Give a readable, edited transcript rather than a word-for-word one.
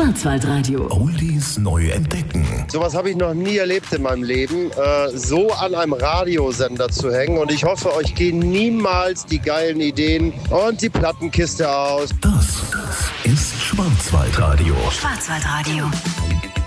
Schwarzwaldradio. Oldies neu entdecken. Sowas habe ich noch nie erlebt in meinem Leben, so an einem Radiosender zu hängen. Und ich hoffe, euch gehen niemals die geilen Ideen und die Plattenkiste aus. Das ist Schwarzwaldradio. Schwarzwaldradio.